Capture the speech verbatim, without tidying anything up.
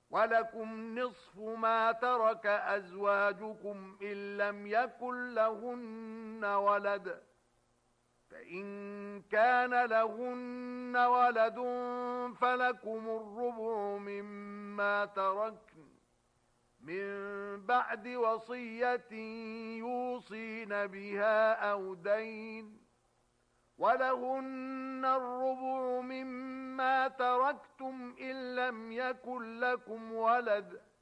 ولكم نصف ما ترك أزواجكم إن لم يكن لهن ولد، فإن كان لهن ولد فلكم الربع مما تركن من بعد وصية يوصين بها أو دين، ولهن الربع مما تركتم إن لم يكن لكم ولد،